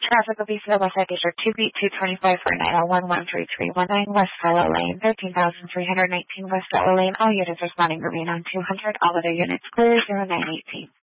Traffic will be slow west side district 2B225 for 901-13319 West Fellow Lane, 13,319 West Fellow Lane. All units responding remain on 200. All other units clear 0918.